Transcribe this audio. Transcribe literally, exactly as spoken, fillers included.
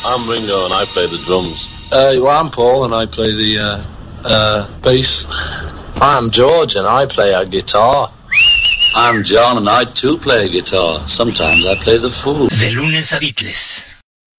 I'm Ringo and I play the drums. Uh, well, I'm Paul and I play the uh, uh, bass. I'm George and I play a guitar. I'm John and I too play a guitar. Sometimes I play the fool. De lunes a Beatles.